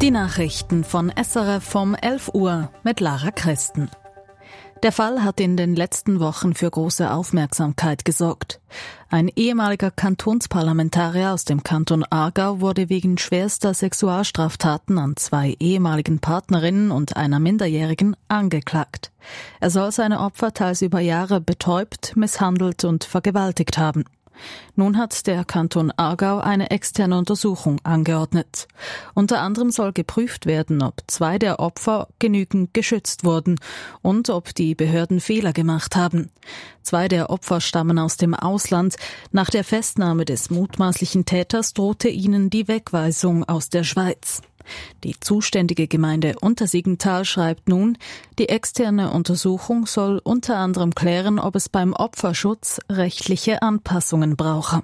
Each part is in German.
Die Nachrichten von SRF um 11 Uhr mit Lara Christen. Der Fall hat in den letzten Wochen für große Aufmerksamkeit gesorgt. Ein ehemaliger Kantonsparlamentarier aus dem Kanton Aargau wurde wegen schwerster Sexualstraftaten an 2 ehemaligen Partnerinnen und einer Minderjährigen angeklagt. Er soll seine Opfer teils über Jahre betäubt, misshandelt und vergewaltigt haben. Nun hat der Kanton Aargau eine externe Untersuchung angeordnet. Unter anderem soll geprüft werden, ob 2 der Opfer genügend geschützt wurden und ob die Behörden Fehler gemacht haben. 2 der Opfer stammen aus dem Ausland. Nach der Festnahme des mutmaßlichen Täters drohte ihnen die Wegweisung aus der Schweiz. Die zuständige Gemeinde Untersiggenthal schreibt nun, die externe Untersuchung soll unter anderem klären, ob es beim Opferschutz rechtliche Anpassungen brauche.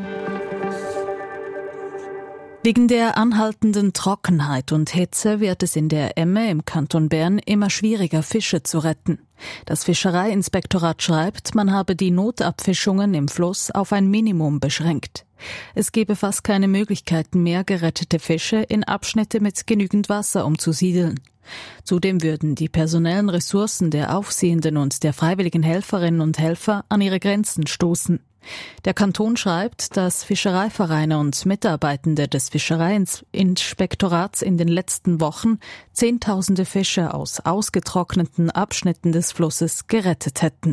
Wegen der anhaltenden Trockenheit und Hitze wird es in der Emme im Kanton Bern immer schwieriger, Fische zu retten. Das Fischereiinspektorat schreibt, man habe die Notabfischungen im Fluss auf ein Minimum beschränkt. Es gebe fast keine Möglichkeiten mehr, gerettete Fische in Abschnitte mit genügend Wasser umzusiedeln. Zudem würden die personellen Ressourcen der Aufsehenden und der freiwilligen Helferinnen und Helfer an ihre Grenzen stoßen. Der Kanton schreibt, dass Fischereivereine und Mitarbeitende des Fischereiinspektorats in den letzten Wochen Zehntausende Fische aus ausgetrockneten Abschnitten des Flusses gerettet hätten.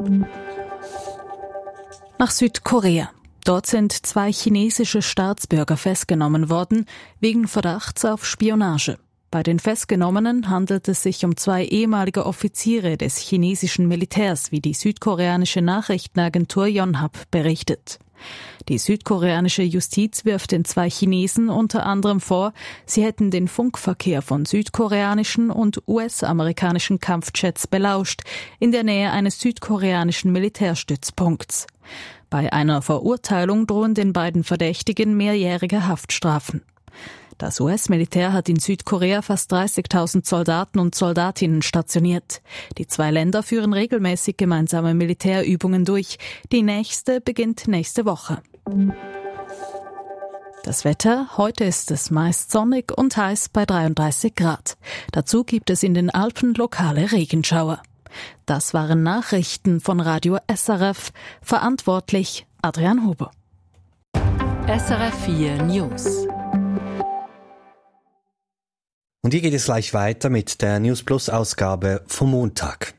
Nach Südkorea. Dort sind 2 chinesische Staatsbürger festgenommen worden, wegen Verdachts auf Spionage. Bei den Festgenommenen handelt es sich um 2 ehemalige Offiziere des chinesischen Militärs, wie die südkoreanische Nachrichtenagentur Yonhap berichtet. Die südkoreanische Justiz wirft den 2 Chinesen unter anderem vor, sie hätten den Funkverkehr von südkoreanischen und US-amerikanischen Kampfjets belauscht, in der Nähe eines südkoreanischen Militärstützpunkts. Bei einer Verurteilung drohen den beiden Verdächtigen mehrjährige Haftstrafen. Das US-Militär hat in Südkorea fast 30.000 Soldaten und Soldatinnen stationiert. Die 2 Länder führen regelmäßig gemeinsame Militärübungen durch. Die nächste beginnt nächste Woche. Das Wetter: Heute ist es meist sonnig und heiß bei 33 Grad. Dazu gibt es in den Alpen lokale Regenschauer. Das waren Nachrichten von Radio SRF. Verantwortlich Adrian Huber. SRF 4 News. Und hier geht es gleich weiter mit der News Plus Ausgabe vom Montag.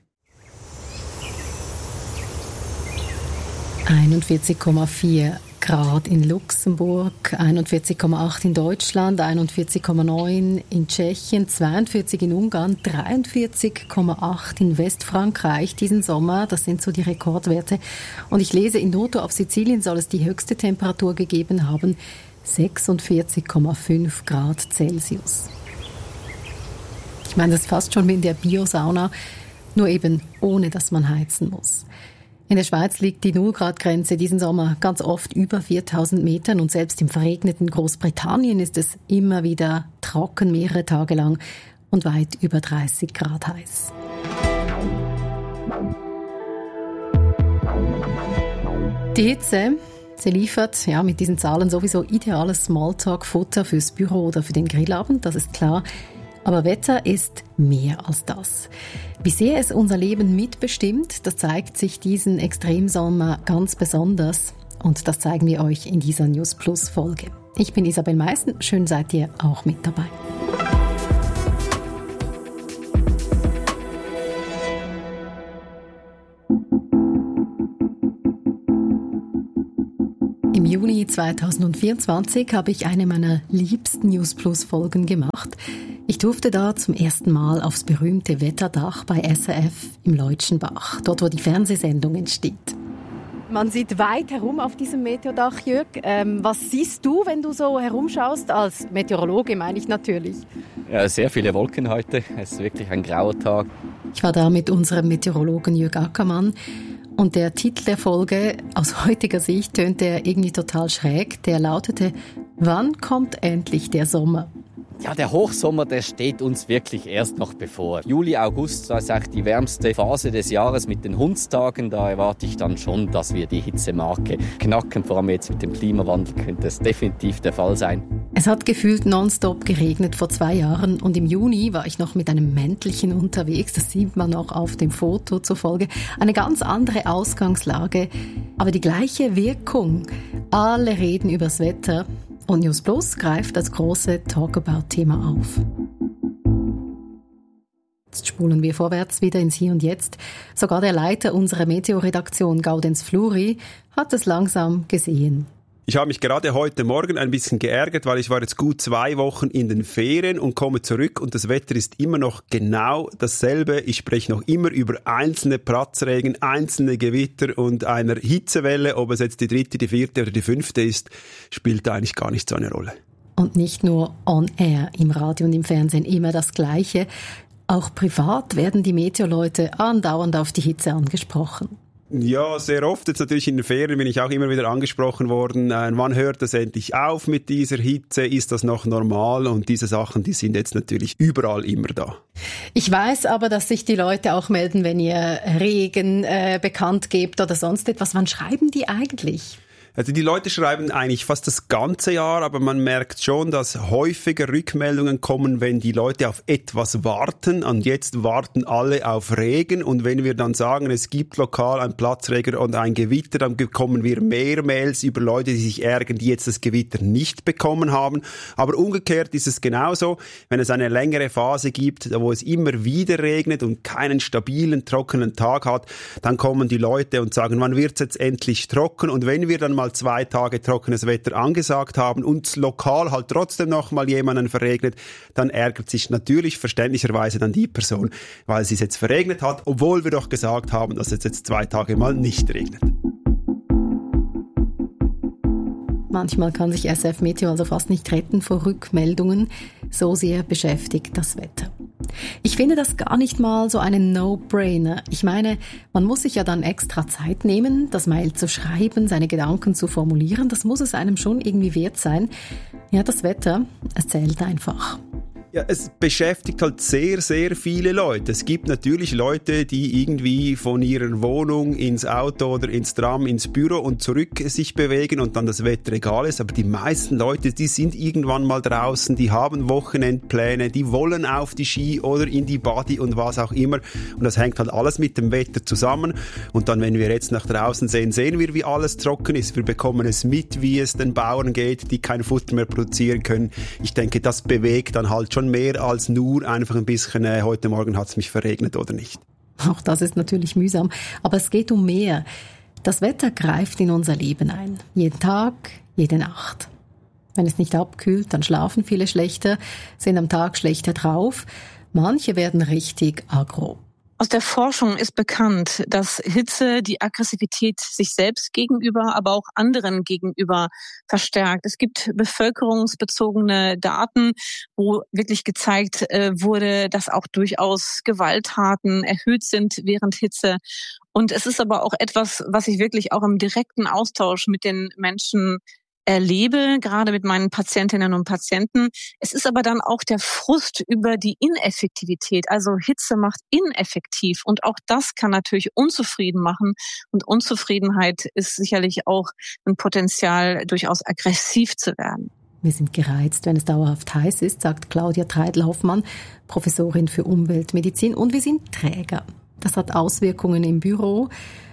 41,4 Grad in Luxemburg, 41,8 in Deutschland, 41,9 in Tschechien, 42 in Ungarn, 43,8 in Westfrankreich diesen Sommer. Das sind so die Rekordwerte. Und ich lese, in Noto auf Sizilien soll es die höchste Temperatur gegeben haben, 46,5 Grad Celsius. Ich meine, das ist fast schon wie in der Biosauna, nur eben ohne, dass man heizen muss. In der Schweiz liegt die 0-Grad-Grenze diesen Sommer ganz oft über 4.000 Metern und selbst im verregneten Großbritannien ist es immer wieder trocken, mehrere Tage lang und weit über 30 Grad heiß. Die Hitze, sie liefert mit diesen Zahlen sowieso ideales Smalltalk-Futter fürs Büro oder für den Grillabend, das ist klar. Aber Wetter ist mehr als das. Wie sehr es unser Leben mitbestimmt, das zeigt sich diesen Extremsommer ganz besonders. Und das zeigen wir euch in dieser News Plus Folge. Ich bin Isabel Meissen, schön seid ihr auch mit dabei. Im Juni 2024 habe ich eine meiner liebsten News Plus Folgen gemacht. Ich durfte da zum ersten Mal aufs berühmte Wetterdach bei SRF im Leutschenbach, dort wo die Fernsehsendung entsteht. Man sieht weit herum auf diesem Meteordach, Jörg. Was siehst du, wenn du so herumschaust? Als Meteorologe meine ich natürlich. Ja, sehr viele Wolken heute. Es ist wirklich ein grauer Tag. Ich war da mit unserem Meteorologen Jörg Ackermann. Und der Titel der Folge, aus heutiger Sicht, tönte er irgendwie total schräg. Der lautete: Wann kommt endlich der Sommer? Ja, der Hochsommer, der steht uns wirklich erst noch bevor. Juli, August, das ist auch die wärmste Phase des Jahres mit den Hundstagen. Da erwarte ich dann schon, dass wir die Hitzemarke knacken. Vor allem jetzt mit dem Klimawandel könnte es definitiv der Fall sein. Es hat gefühlt nonstop geregnet vor 2 Jahren und im Juni war ich noch mit einem Mäntelchen unterwegs. Das sieht man auch auf dem Foto zufolge. Eine ganz andere Ausgangslage, aber die gleiche Wirkung. Alle reden übers Wetter und News Plus greift das große Talkabout-Thema auf. Jetzt spulen wir vorwärts wieder ins Hier und Jetzt. Sogar der Leiter unserer Meteo-Redaktion, Gaudenz Fluri, hat es langsam gesehen. Ich habe mich gerade heute Morgen ein bisschen geärgert, weil ich war jetzt gut 2 Wochen in den Ferien und komme zurück und das Wetter ist immer noch genau dasselbe. Ich spreche noch immer über einzelne Platzregen, einzelne Gewitter und einer Hitzewelle. Ob es jetzt die 3., die 4. oder die 5. ist, spielt eigentlich gar nicht so eine Rolle. Und nicht nur on air, im Radio und im Fernsehen immer das Gleiche. Auch privat werden die Meteorleute andauernd auf die Hitze angesprochen. Ja, sehr oft. Jetzt natürlich in den Ferien bin ich auch immer wieder angesprochen worden. Wann hört das endlich auf mit dieser Hitze? Ist das noch normal? Und diese Sachen, die sind jetzt natürlich überall immer da. Ich weiß aber, dass sich die Leute auch melden, wenn ihr Regen bekannt gebt oder sonst etwas. Wann schreiben die eigentlich? Also die Leute schreiben eigentlich fast das ganze Jahr, aber man merkt schon, dass häufiger Rückmeldungen kommen, wenn die Leute auf etwas warten. Und jetzt warten alle auf Regen. Und wenn wir dann sagen, es gibt lokal ein Platzregen und ein Gewitter, dann bekommen wir mehr Mails über Leute, die sich ärgern, die jetzt das Gewitter nicht bekommen haben. Aber umgekehrt ist es genauso, wenn es eine längere Phase gibt, wo es immer wieder regnet und keinen stabilen, trockenen Tag hat, dann kommen die Leute und sagen, wann wird es jetzt endlich trocken? Und wenn wir dann mal 2 Tage trockenes Wetter angesagt haben und lokal halt trotzdem noch mal jemanden verregnet, dann ärgert sich natürlich verständlicherweise dann die Person, weil sie es jetzt verregnet hat, obwohl wir doch gesagt haben, dass es jetzt 2 Tage mal nicht regnet. Manchmal kann sich SF Meteo also fast nicht retten vor Rückmeldungen, so sehr beschäftigt das Wetter. Ich finde das gar nicht mal so einen No-Brainer. Ich meine, man muss sich ja dann extra Zeit nehmen, das Mail zu schreiben, seine Gedanken zu formulieren. Das muss es einem schon irgendwie wert sein. Ja, das Wetter, es zählt einfach. Ja, es beschäftigt halt sehr, sehr viele Leute. Es gibt natürlich Leute, die irgendwie von ihrer Wohnung ins Auto oder ins Tram, ins Büro und zurück sich bewegen und dann das Wetter egal ist. Aber die meisten Leute, die sind irgendwann mal draußen, die haben Wochenendpläne, die wollen auf die Ski oder in die Body und was auch immer. Und das hängt halt alles mit dem Wetter zusammen. Und dann, wenn wir jetzt nach draußen sehen, sehen wir, wie alles trocken ist. Wir bekommen es mit, wie es den Bauern geht, die kein Futter mehr produzieren können. Ich denke, das bewegt dann halt schon mehr als nur einfach ein bisschen, heute Morgen hat es mich verregnet oder nicht. Auch das ist natürlich mühsam, aber es geht um mehr. Das Wetter greift in unser Leben ein. Jeden Tag, jede Nacht. Wenn es nicht abkühlt, dann schlafen viele schlechter, sind am Tag schlechter drauf. Manche werden richtig aggro. Aus der Forschung ist bekannt, dass Hitze die Aggressivität sich selbst gegenüber, aber auch anderen gegenüber verstärkt. Es gibt bevölkerungsbezogene Daten, wo wirklich gezeigt wurde, dass auch durchaus Gewalttaten erhöht sind während Hitze. Und es ist aber auch etwas, was ich wirklich auch im direkten Austausch mit den Menschen erlebe, gerade mit meinen Patientinnen und Patienten. Es ist aber dann auch der Frust über die Ineffektivität. Also Hitze macht ineffektiv und auch das kann natürlich unzufrieden machen. Und Unzufriedenheit ist sicherlich auch ein Potenzial, durchaus aggressiv zu werden. Wir sind gereizt, wenn es dauerhaft heiß ist, sagt Claudia Treidl-Hoffmann, Professorin für Umweltmedizin. Und wir sind träger. Das hat Auswirkungen im Büro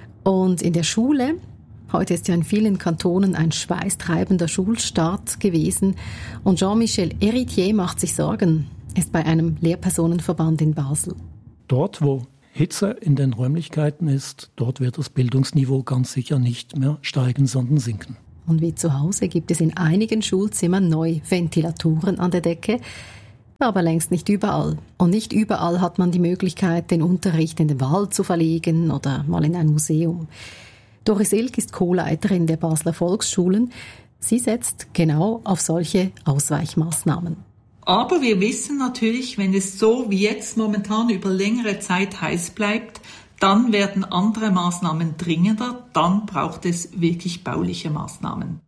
und in der Schule. Heute ist ja in vielen Kantonen ein schweißtreibender Schulstart gewesen. Und Jean-Michel Héritier macht sich Sorgen. Er ist bei einem Lehrpersonenverband in Basel. Dort, wo Hitze in den Räumlichkeiten ist, dort wird das Bildungsniveau ganz sicher nicht mehr steigen, sondern sinken. Und wie zu Hause gibt es in einigen Schulzimmern neu Ventilatoren an der Decke, aber längst nicht überall. Und nicht überall hat man die Möglichkeit, den Unterricht in den Wald zu verlegen oder mal in ein Museum. Doris Ilk ist Co-Leiterin der Basler Volksschulen. Sie setzt genau auf solche Ausweichmaßnahmen. Aber wir wissen natürlich, wenn es so wie jetzt momentan über längere Zeit heiß bleibt, dann werden andere Maßnahmen dringender, dann braucht es wirklich bauliche Maßnahmen.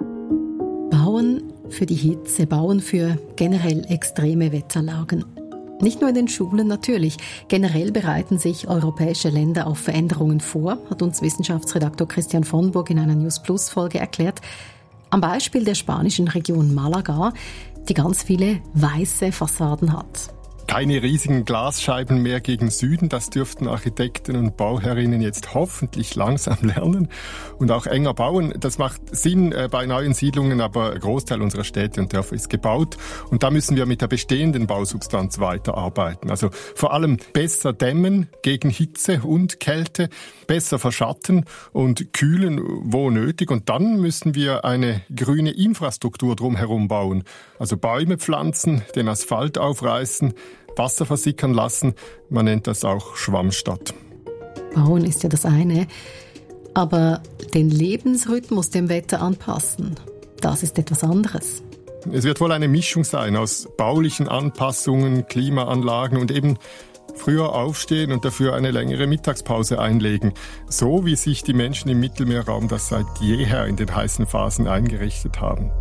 Bauen für die Hitze, bauen für generell extreme Wetterlagen. Nicht nur in den Schulen natürlich. Generell bereiten sich europäische Länder auf Veränderungen vor, hat uns Wissenschaftsredaktor Christian von Burg in einer News Plus Folge erklärt. Am Beispiel der spanischen Region Malaga, die ganz viele weiße Fassaden hat. Keine riesigen Glasscheiben mehr gegen Süden, das dürften Architekten und Bauherrinnen jetzt hoffentlich langsam lernen. Und auch enger bauen, das macht Sinn bei neuen Siedlungen, aber ein Großteil unserer Städte und Dörfer ist gebaut. Und da müssen wir mit der bestehenden Bausubstanz weiterarbeiten. Also vor allem besser dämmen gegen Hitze und Kälte, besser verschatten und kühlen, wo nötig. Und dann müssen wir eine grüne Infrastruktur drumherum bauen. Also Bäume pflanzen, den Asphalt aufreißen, Wasser versickern lassen. Man nennt das auch Schwammstadt. Bauen ist ja das eine, aber den Lebensrhythmus dem Wetter anpassen, das ist etwas anderes. Es wird wohl eine Mischung sein aus baulichen Anpassungen, Klimaanlagen und eben früher aufstehen und dafür eine längere Mittagspause einlegen. So wie sich die Menschen im Mittelmeerraum das seit jeher in den heißen Phasen eingerichtet haben.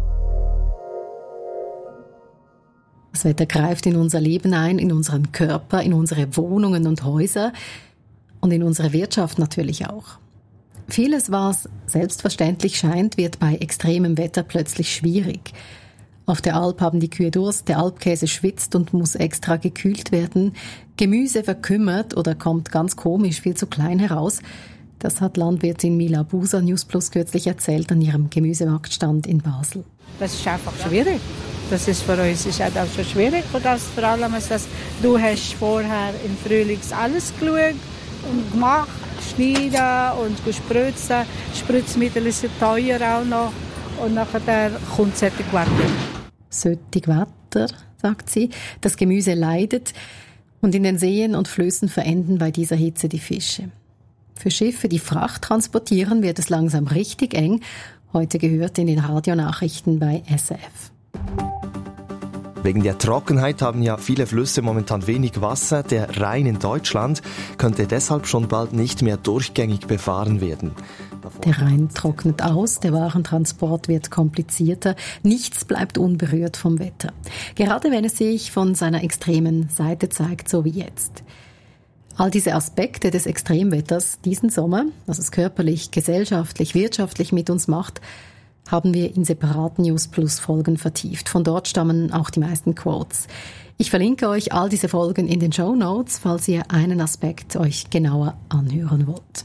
Das Wetter greift in unser Leben ein, in unseren Körper, in unsere Wohnungen und Häuser und in unsere Wirtschaft natürlich auch. Vieles, was selbstverständlich scheint, wird bei extremem Wetter plötzlich schwierig. Auf der Alp haben die Kühe Durst, der Alpkäse schwitzt und muss extra gekühlt werden. Gemüse verkümmert oder kommt ganz komisch viel zu klein heraus. Das hat Landwirtin Mila Buser News Plus kürzlich erzählt an ihrem Gemüsemarktstand in Basel. Das ist einfach schwierig. Das ist für uns ist auch schon schwierig. Und das vor allem ist das, du hast vorher im Frühling alles geschaut und gemacht, schneiden und spritzen. Spritzmittel sind teuer auch noch. Und nachher kommt solches Wetter. Solches Wetter, sagt sie. Das Gemüse leidet. Und in den Seen und Flüssen verenden bei dieser Hitze die Fische. Für Schiffe, die Fracht transportieren, wird es langsam richtig eng. Heute gehört in den Radionachrichten bei SRF. Wegen der Trockenheit haben ja viele Flüsse momentan wenig Wasser. Der Rhein in Deutschland könnte deshalb schon bald nicht mehr durchgängig befahren werden. Der Rhein trocknet aus, der Warentransport wird komplizierter, nichts bleibt unberührt vom Wetter. Gerade wenn es sich von seiner extremen Seite zeigt, so wie jetzt. All diese Aspekte des Extremwetters diesen Sommer, was es körperlich, gesellschaftlich, wirtschaftlich mit uns macht, haben wir in separaten News Plus Folgen vertieft. Von dort stammen auch die meisten Quotes. Ich verlinke euch all diese Folgen in den Shownotes, falls ihr einen Aspekt euch genauer anhören wollt.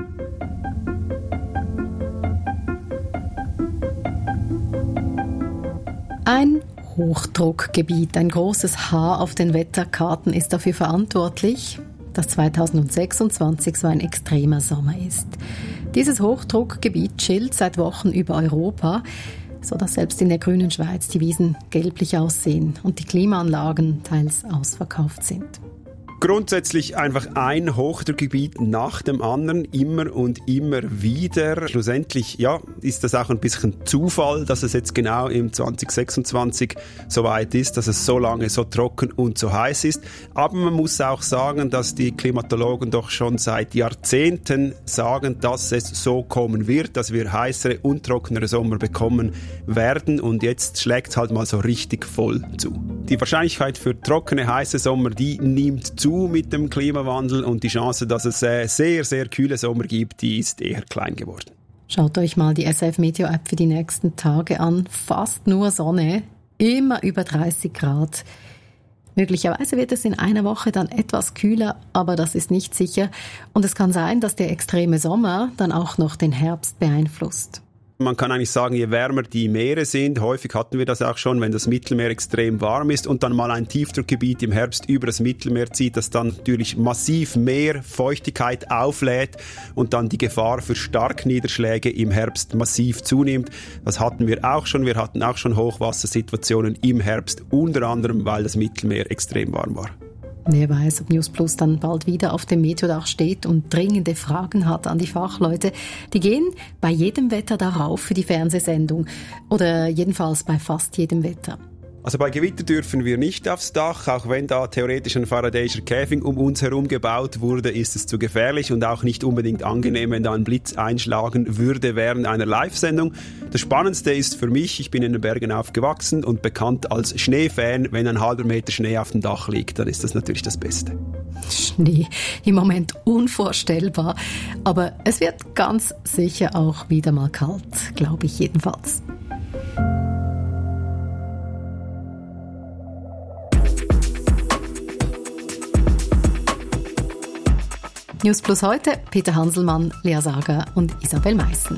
Ein Hochdruckgebiet, ein großes H auf den Wetterkarten ist dafür verantwortlich, dass 2026 so ein extremer Sommer ist. Dieses Hochdruckgebiet chillt seit Wochen über Europa, sodass selbst in der grünen Schweiz die Wiesen gelblich aussehen und die Klimaanlagen teils ausverkauft sind. Grundsätzlich einfach ein Hochdruckgebiet nach dem anderen, immer und immer wieder. Schlussendlich ist das auch ein bisschen Zufall, dass es jetzt genau im 2026 so weit ist, dass es so lange so trocken und so heiß ist. Aber man muss auch sagen, dass die Klimatologen doch schon seit Jahrzehnten sagen, dass es so kommen wird, dass wir heißere und trockenere Sommer bekommen werden. Und jetzt schlägt es halt mal so richtig voll zu. Die Wahrscheinlichkeit für trockene, heiße Sommer, die nimmt zu mit dem Klimawandel und die Chance, dass es sehr, sehr kühle Sommer gibt, die ist eher klein geworden. Schaut euch mal die SRF Meteo App für die nächsten Tage an. Fast nur Sonne, immer über 30 Grad. Möglicherweise wird es in einer Woche dann etwas kühler, aber das ist nicht sicher. Und es kann sein, dass der extreme Sommer dann auch noch den Herbst beeinflusst. Man kann eigentlich sagen, je wärmer die Meere sind, häufig hatten wir das auch schon, wenn das Mittelmeer extrem warm ist und dann mal ein Tiefdruckgebiet im Herbst über das Mittelmeer zieht, das dann natürlich massiv mehr Feuchtigkeit auflädt und dann die Gefahr für Starkniederschläge im Herbst massiv zunimmt. Das hatten wir auch schon. Wir hatten auch schon Hochwassersituationen im Herbst, unter anderem, weil das Mittelmeer extrem warm war. Wer weiß, ob News Plus dann bald wieder auf dem Meteodach steht und dringende Fragen hat an die Fachleute. Die gehen bei jedem Wetter darauf für die Fernsehsendung oder jedenfalls bei fast jedem Wetter. Also bei Gewitter dürfen wir nicht aufs Dach, auch wenn da theoretisch ein Faraday'scher Käfig um uns herum gebaut wurde, ist es zu gefährlich und auch nicht unbedingt angenehm, wenn da ein Blitz einschlagen würde während einer Live-Sendung. Das Spannendste ist für mich, ich bin in den Bergen aufgewachsen und bekannt als Schneefan, wenn ein halber Meter Schnee auf dem Dach liegt, dann ist das natürlich das Beste. Schnee, im Moment unvorstellbar, aber es wird ganz sicher auch wieder mal kalt, glaube ich jedenfalls. News Plus heute, Peter Hanselmann, Lea Sager und Isabel Meissen.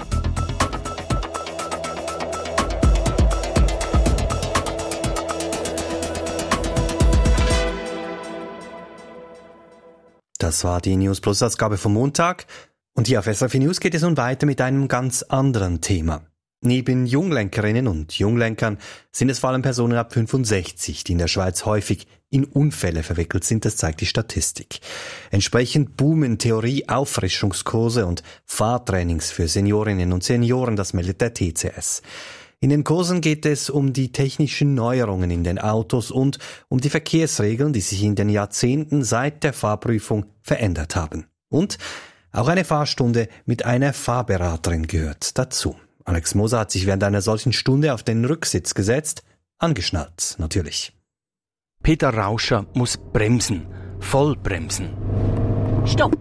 Das war die News Plus Ausgabe vom Montag. Und hier auf SRF News geht es nun weiter mit einem ganz anderen Thema. Neben Junglenkerinnen und Junglenkern sind es vor allem Personen ab 65, die in der Schweiz häufig in Unfälle verwickelt sind, das zeigt die Statistik. Entsprechend boomen Theorie-Auffrischungskurse und Fahrtrainings für Seniorinnen und Senioren, das meldet der TCS. In den Kursen geht es um die technischen Neuerungen in den Autos und um die Verkehrsregeln, die sich in den Jahrzehnten seit der Fahrprüfung verändert haben. Und auch eine Fahrstunde mit einer Fahrberaterin gehört dazu. Alex Moser hat sich während einer solchen Stunde auf den Rücksitz gesetzt, angeschnallt natürlich. Peter Rauscher muss bremsen, voll bremsen. Stopp!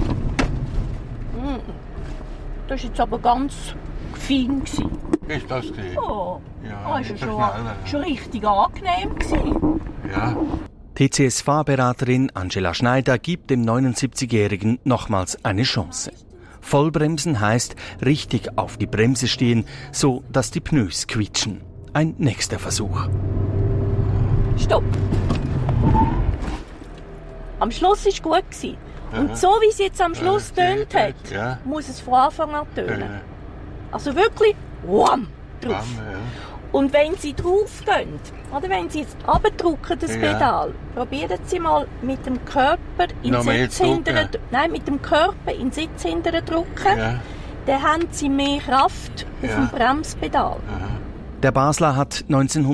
Das war jetzt aber ganz fein. Ist das gewesen? Ja, das war schon richtig angenehm gewesen. Ja. TCS-Fahrberaterin Angela Schneider gibt dem 79-Jährigen nochmals eine Chance. Vollbremsen heißt richtig auf die Bremse stehen, so dass die Pneus quietschen. Ein nächster Versuch. Stopp! Am Schluss war es gut gewesen. Und so wie es jetzt am Schluss tönt hat, muss es von Anfang an tönen. Also wirklich, wham, drauf. Und wenn Sie drauf gehen, oder wenn Sie jetzt runterdrücken, das Pedal, probieren Sie mal mit dem Körper in den Sitz hinten, mit dem Körper in den Sitz hinten drücken, dann haben Sie mehr Kraft auf dem Bremspedal. Der Basler hat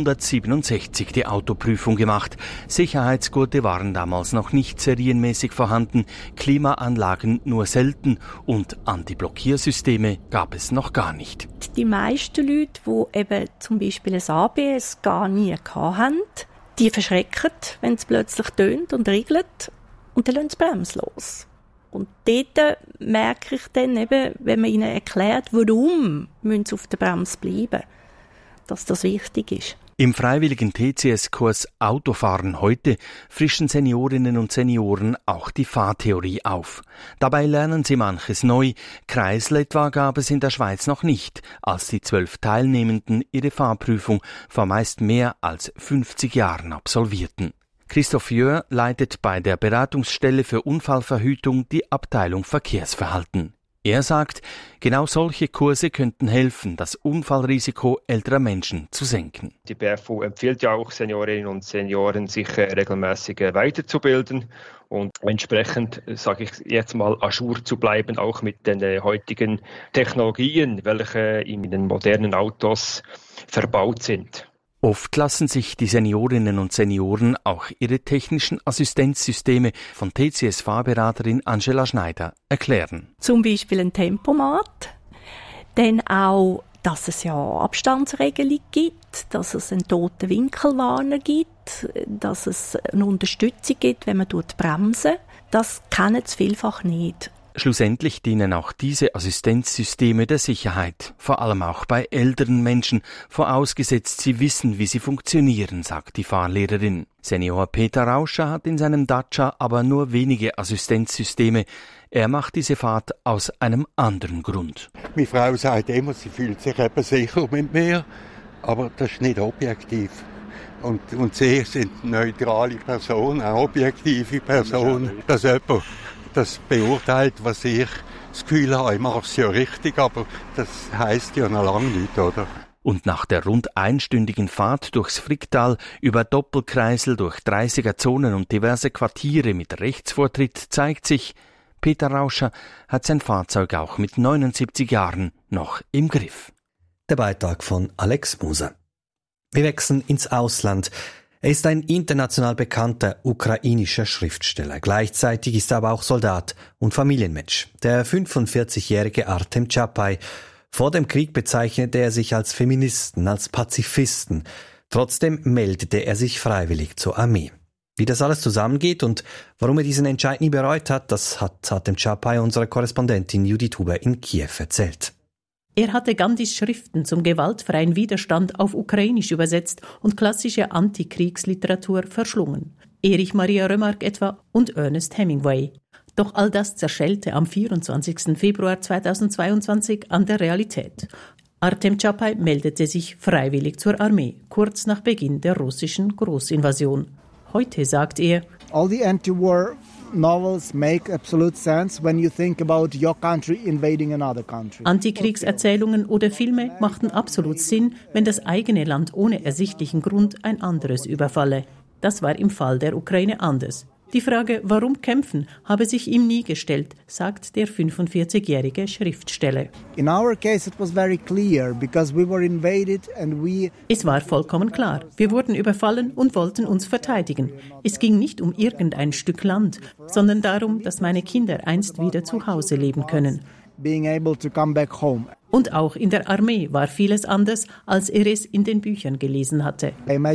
1967 die Autoprüfung gemacht. Sicherheitsgurte waren damals noch nicht serienmäßig vorhanden, Klimaanlagen nur selten und Antiblockiersysteme gab es noch gar nicht. Die meisten Leute, die eben zum Beispiel ein ABS gar nie hatten, die verschrecken, wenn es plötzlich tönt und riegelt und dann lassen sie die Bremse los. Und dort merke ich dann eben, wenn man ihnen erklärt, warum müssen sie auf der Bremse bleiben, dass das wichtig ist. Im freiwilligen TCS-Kurs Autofahren heute frischen Seniorinnen und Senioren auch die Fahrtheorie auf. Dabei lernen sie manches neu. Kreisel etwa gab es in der Schweiz noch nicht, als die 12 Teilnehmenden ihre Fahrprüfung vor meist mehr als 50 Jahren absolvierten. Christoph Jör leitet bei der Beratungsstelle für Unfallverhütung die Abteilung Verkehrsverhalten. Er sagt, genau solche Kurse könnten helfen, das Unfallrisiko älterer Menschen zu senken. Die BFU empfiehlt ja auch Seniorinnen und Senioren, sich regelmäßig weiterzubilden und entsprechend, sage ich jetzt mal, à jour zu bleiben, auch mit den heutigen Technologien, welche in den modernen Autos verbaut sind. Oft lassen sich die Seniorinnen und Senioren auch ihre technischen Assistenzsysteme von TCS-Fahrberaterin Angela Schneider erklären. Zum Beispiel ein Tempomat, dann auch, dass es ja Abstandsregelung gibt, dass es einen toten Winkelwarner gibt, dass es eine Unterstützung gibt, wenn man bremsen. Das kennen sie vielfach nicht. Schlussendlich dienen auch diese Assistenzsysteme der Sicherheit, vor allem auch bei älteren Menschen, vorausgesetzt sie wissen, wie sie funktionieren, sagt die Fahrlehrerin. Senior Peter Rauscher hat in seinem Dacia aber nur wenige Assistenzsysteme. Er macht diese Fahrt aus einem anderen Grund. Meine Frau sagt immer, sie fühlt sich eben sicher mit mir, aber das ist nicht objektiv. Und sie sind neutrale Personen, eine objektive Person, dass jemand das beurteilt, was ich das Gefühl habe, ich mache es ja richtig, aber das heisst ja noch lange nicht, oder? Und nach der rund einstündigen Fahrt durchs Fricktal, über Doppelkreisel, durch 30er-Zonen und diverse Quartiere mit Rechtsvortritt zeigt sich, Peter Rauscher hat sein Fahrzeug auch mit 79 Jahren noch im Griff. Der Beitrag von Alex Moser. Wir wechseln ins Ausland. Er ist ein international bekannter ukrainischer Schriftsteller. Gleichzeitig ist er aber auch Soldat und Familienmensch. Der 45-jährige Artem Chapay. Vor dem Krieg bezeichnete er sich als Feministen, als Pazifisten. Trotzdem meldete er sich freiwillig zur Armee. Wie das alles zusammengeht und warum er diesen Entscheid nie bereut hat, das hat Artem Chapay unserer Korrespondentin Judith Huber in Kiew erzählt. Er hatte Gandhis Schriften zum gewaltfreien Widerstand auf Ukrainisch übersetzt und klassische Antikriegsliteratur verschlungen. Erich Maria Remarque etwa und Ernest Hemingway. Doch all das zerschellte am 24. Februar 2022 an der Realität. Artem Chapay meldete sich freiwillig zur Armee, kurz nach Beginn der russischen Großinvasion. Heute sagt er: All the anti-war novels make absolute sense when you think about your country invading another country. Antikriegserzählungen oder Filme machten absolut Sinn, wenn das eigene Land ohne ersichtlichen Grund ein anderes überfalle. Das war im Fall der Ukraine anders. Die Frage, warum kämpfen, habe sich ihm nie gestellt, sagt der 45-jährige Schriftsteller. In our case it was very clear because we were invaded and Es war vollkommen klar. Wir wurden überfallen und wollten uns verteidigen. Es ging nicht um irgendein Stück Land, sondern darum, dass meine Kinder einst wieder zu Hause leben können. Being able to come back home. Und auch in der Armee war vieles anders, als er es in den Büchern gelesen hatte.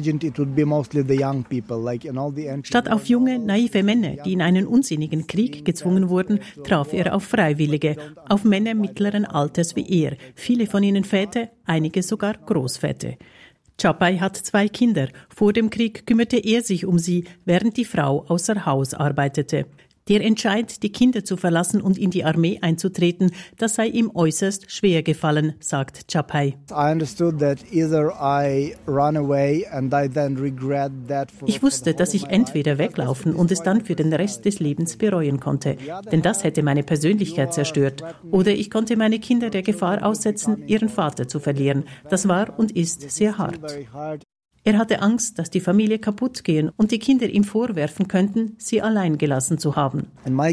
Statt auf junge, naive Männer, die in einen unsinnigen Krieg gezwungen wurden, traf er auf Freiwillige, auf Männer mittleren Alters wie er, viele von ihnen Väter, einige sogar Großväter. Chapay hat 2 Kinder. Vor dem Krieg kümmerte er sich um sie, während die Frau außer Haus arbeitete. Der Entscheid, die Kinder zu verlassen und in die Armee einzutreten, das sei ihm äußerst schwer gefallen, sagt Chapay. Ich wusste, dass ich entweder weglaufen und es dann für den Rest des Lebens bereuen konnte, denn das hätte meine Persönlichkeit zerstört. Oder ich konnte meine Kinder der Gefahr aussetzen, ihren Vater zu verlieren. Das war und ist sehr hart. Er hatte Angst, dass die Familie kaputt gehen und die Kinder ihm vorwerfen könnten, sie allein gelassen zu haben.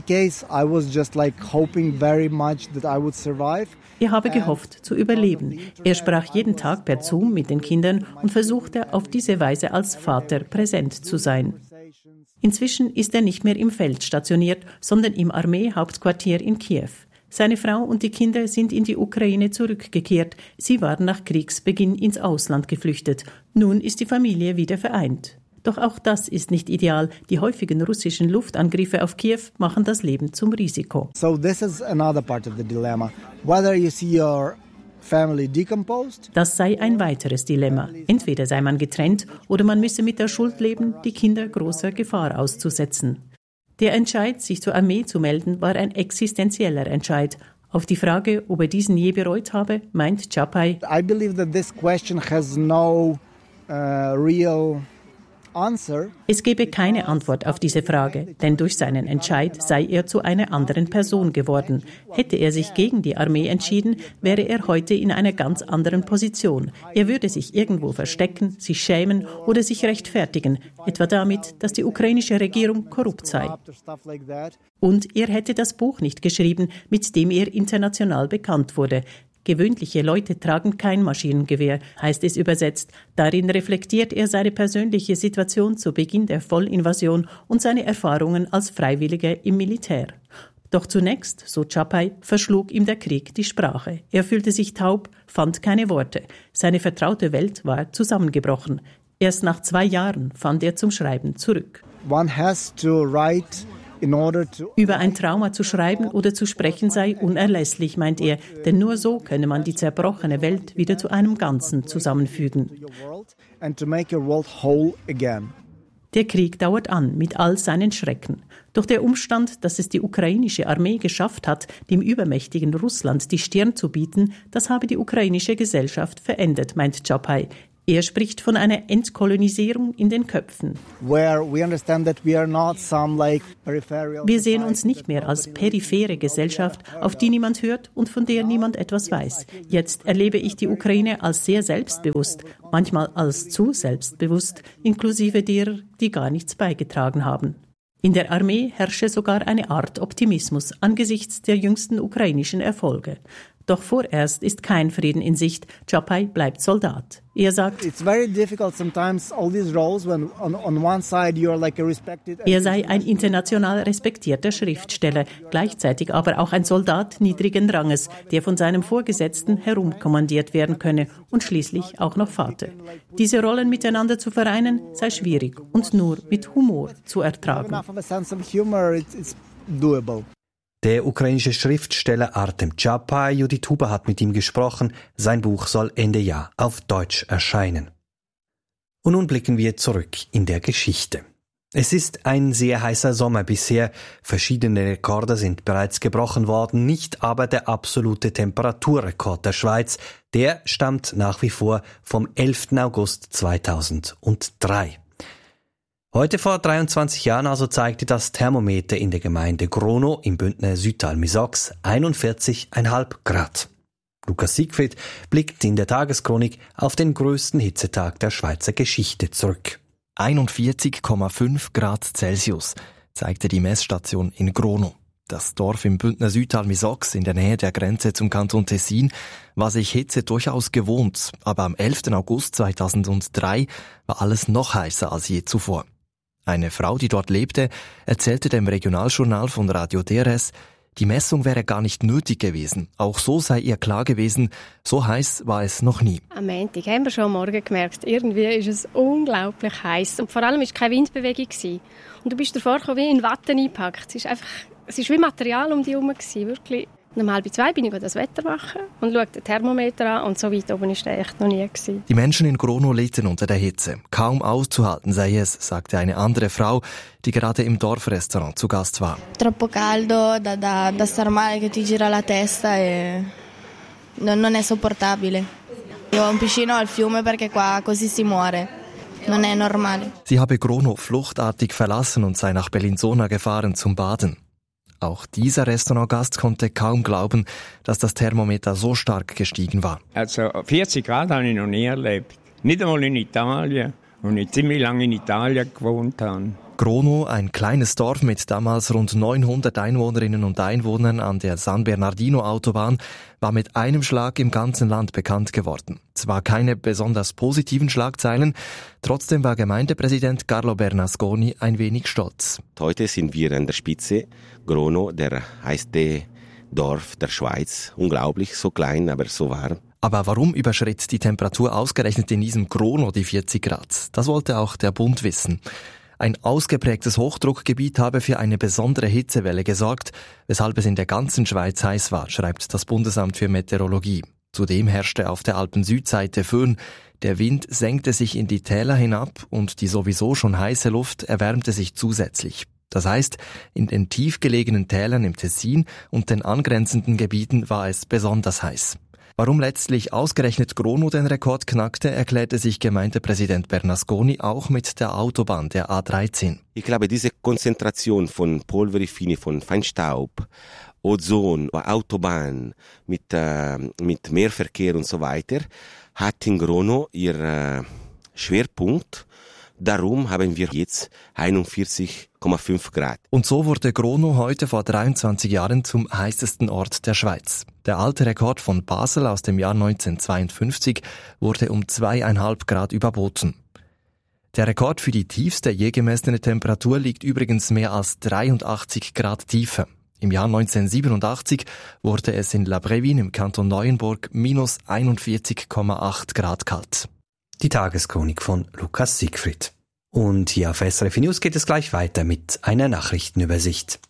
Er habe gehofft, zu überleben. Er sprach jeden Tag per Zoom mit den Kindern und versuchte auf diese Weise als Vater präsent zu sein. Inzwischen ist er nicht mehr im Feld stationiert, sondern im Armeehauptquartier in Kiew. Seine Frau und die Kinder sind in die Ukraine zurückgekehrt. Sie waren nach Kriegsbeginn ins Ausland geflüchtet. Nun ist die Familie wieder vereint. Doch auch das ist nicht ideal. Die häufigen russischen Luftangriffe auf Kiew machen das Leben zum Risiko. So this is another part of the dilemma. Whether you see your family decomposed. Das sei ein weiteres Dilemma. Entweder sei man getrennt oder man müsse mit der Schuld leben, die Kinder großer Gefahr auszusetzen. Der Entscheid, sich zur Armee zu melden, war ein existenzieller Entscheid. Auf die Frage, ob er diesen je bereut habe, meint Chapay: I believe that this question has no real answer. Es gebe keine Antwort auf diese Frage, denn durch seinen Entscheid sei er zu einer anderen Person geworden. Hätte er sich gegen die Armee entschieden, wäre er heute in einer ganz anderen Position. Er würde sich irgendwo verstecken, sich schämen oder sich rechtfertigen, etwa damit, dass die ukrainische Regierung korrupt sei. Und er hätte das Buch nicht geschrieben, mit dem er international bekannt wurde. Gewöhnliche Leute tragen kein Maschinengewehr, heißt es übersetzt. Darin reflektiert er seine persönliche Situation zu Beginn der Vollinvasion und seine Erfahrungen als Freiwilliger im Militär. Doch zunächst, so Chapay, verschlug ihm der Krieg die Sprache. Er fühlte sich taub, fand keine Worte. Seine vertraute Welt war zusammengebrochen. Erst nach 2 Jahren fand er zum Schreiben zurück. One has to write. Über ein Trauma zu schreiben oder zu sprechen sei unerlässlich, meint er, denn nur so könne man die zerbrochene Welt wieder zu einem Ganzen zusammenfügen. Der Krieg dauert an, mit all seinen Schrecken. Doch der Umstand, dass es die ukrainische Armee geschafft hat, dem übermächtigen Russland die Stirn zu bieten, das habe die ukrainische Gesellschaft verändert, meint Chapay. Er spricht von einer Entkolonisierung in den Köpfen. Wir sehen uns nicht mehr als periphere Gesellschaft, auf die niemand hört und von der niemand etwas weiß. Jetzt erlebe ich die Ukraine als sehr selbstbewusst, manchmal als zu selbstbewusst, inklusive derer, die gar nichts beigetragen haben. In der Armee herrsche sogar eine Art Optimismus angesichts der jüngsten ukrainischen Erfolge. Doch vorerst ist kein Frieden in Sicht. Chapay bleibt Soldat. Er sagt, It's very difficult sometimes all these roles when on one side you're like a respected. Er sei ein international respektierter Schriftsteller, gleichzeitig aber auch ein Soldat niedrigen Ranges, der von seinem Vorgesetzten herumkommandiert werden könne und schließlich auch noch Vater. Diese Rollen miteinander zu vereinen, sei schwierig und nur mit Humor zu ertragen. Der ukrainische Schriftsteller Artem Chapay, Judith Huber hat mit ihm gesprochen. Sein Buch soll Ende Jahr auf Deutsch erscheinen. Und nun blicken wir zurück in der Geschichte. Es ist ein sehr heißer Sommer bisher. Verschiedene Rekorde sind bereits gebrochen worden, nicht aber der absolute Temperaturrekord der Schweiz. Der stammt nach wie vor vom 11. August 2003. Heute vor 23 Jahren also zeigte das Thermometer in der Gemeinde Grono im Bündner Südtal-Misox 41,5 Grad. Lukas Siegfried blickt in der Tageschronik auf den größten Hitzetag der Schweizer Geschichte zurück. 41,5 Grad Celsius zeigte die Messstation in Grono. Das Dorf im Bündner Südtal-Misox in der Nähe der Grenze zum Kanton Tessin war sich Hitze durchaus gewohnt, aber am 11. August 2003 war alles noch heißer als je zuvor. Eine Frau, die dort lebte, erzählte dem Regionaljournal von Radio DRS, die Messung wäre gar nicht nötig gewesen. Auch so sei ihr klar gewesen, so heiß war es noch nie. Am Montag haben wir schon am Morgen gemerkt, irgendwie ist es unglaublich heiß. Und vor allem war keine Windbewegung. Und du bist davor gekommen, wie in Watte eingepackt. Es ist wie Material um dich herum, wirklich. Und um 1:30 bin ich das Wetter machen und schaue den Thermometer an und so weit oben war der echt noch nie gewesen. Die Menschen in Grono litten unter der Hitze. Kaum auszuhalten sei es, sagte eine andere Frau, die gerade im Dorfrestaurant zu Gast war. Troppo caldo, da star male che ti gira la testa e non è sopportabile. Io ho un piscino al fiume perché qua così si muore. Non è normale. Sie habe Grono fluchtartig verlassen und sei nach Bellinzona gefahren zum Baden. Auch dieser Restaurantgast konnte kaum glauben, dass das Thermometer so stark gestiegen war. Also 40 Grad habe ich noch nie erlebt. Nicht einmal in Italien, wo ich ziemlich lange in Italien gewohnt habe. Grono, ein kleines Dorf mit damals rund 900 Einwohnerinnen und Einwohnern an der San Bernardino-Autobahn, war mit einem Schlag im ganzen Land bekannt geworden. Zwar keine besonders positiven Schlagzeilen, trotzdem war Gemeindepräsident Carlo Bernasconi ein wenig stolz. Heute sind wir an der Spitze. Grono, der heiße Dorf der Schweiz. Unglaublich, so klein, aber so warm. Aber warum überschritt die Temperatur ausgerechnet in diesem Grono die 40 Grad? Das wollte auch der Bund wissen. Ein ausgeprägtes Hochdruckgebiet habe für eine besondere Hitzewelle gesorgt, weshalb es in der ganzen Schweiz heiß war, schreibt das Bundesamt für Meteorologie. Zudem herrschte auf der Alpen-Südseite Föhn. Der Wind senkte sich in die Täler hinab und die sowieso schon heiße Luft erwärmte sich zusätzlich. Das heißt, in den tief gelegenen Tälern im Tessin und den angrenzenden Gebieten war es besonders heiß. Warum letztlich ausgerechnet Grono den Rekord knackte, erklärte sich Gemeindepräsident Bernasconi auch mit der Autobahn, der A13. Ich glaube, diese Konzentration von Pulverifine, von Feinstaub, Ozon, Autobahn mit Mehrverkehr und so weiter, hat in Grono ihr Schwerpunkt. Darum haben wir jetzt 41,5 Grad. Und so wurde Grono heute vor 23 Jahren zum heißesten Ort der Schweiz. Der alte Rekord von Basel aus dem Jahr 1952 wurde um 2,5 Grad überboten. Der Rekord für die tiefste je gemessene Temperatur liegt übrigens mehr als 83 Grad tiefer. Im Jahr 1987 wurde es in La Brevin im Kanton Neuenburg minus 41,8 Grad kalt. Die Tageschronik von Lukas Siegfried. Und hier auf SRF News geht es gleich weiter mit einer Nachrichtenübersicht.